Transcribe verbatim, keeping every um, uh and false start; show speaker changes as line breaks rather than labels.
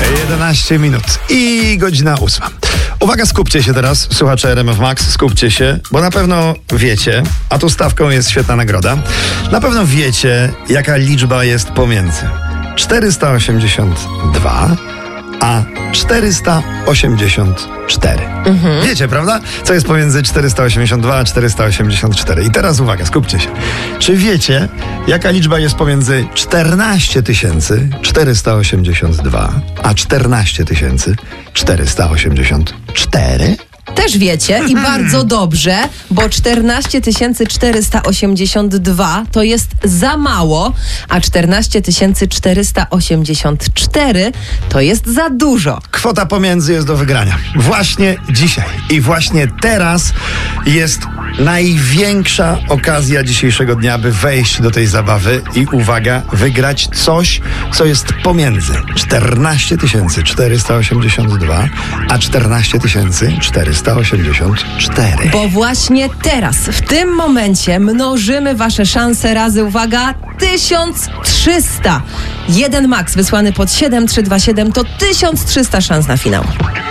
jedenaście minut i godzina ósma. Uwaga, skupcie się teraz, słuchacze R M F Max, skupcie się, bo na pewno wiecie, a tu stawką jest świetna nagroda, na pewno wiecie, jaka liczba jest pomiędzy czterysta osiemdziesiąt dwa a czterysta osiemdziesiąt cztery. Mhm. Wiecie, prawda? Co jest pomiędzy czterysta osiemdziesiąt dwa a czterysta osiemdziesiąt cztery. I teraz uwaga, skupcie się. Czy wiecie, jaka liczba jest pomiędzy czternaście tysięcy czterysta osiemdziesiąt dwa a czternaście tysięcy czterysta osiemdziesiąt cztery?
Też wiecie i bardzo dobrze, bo czternaście tysięcy czterysta osiemdziesiąt dwa to jest za mało, a czternaście tysięcy czterysta osiemdziesiąt cztery to jest za dużo.
Kwota pomiędzy jest do wygrania. Właśnie dzisiaj i właśnie teraz jest największa okazja dzisiejszego dnia, by wejść do tej zabawy i uwaga, wygrać coś, co jest pomiędzy czternaście tysięcy czterysta osiemdziesiąt dwa a czternaście tysięcy czterysta osiemdziesiąt cztery.
Bo właśnie teraz, w tym momencie mnożymy wasze szanse razy, uwaga, tysiąc trzysta. Jeden max wysłany pod siedem trzy dwa siedem to tysiąc trzysta szans na finał.